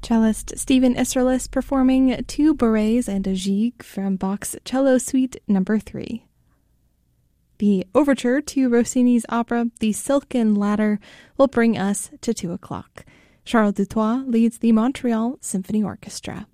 Cellist Stephen Isserlis performing two bourrées and a gigue from Bach's Cello Suite No. 3. The overture to Rossini's opera The Silken Ladder will bring us to 2 o'clock. Charles Dutoit leads the Montreal Symphony Orchestra.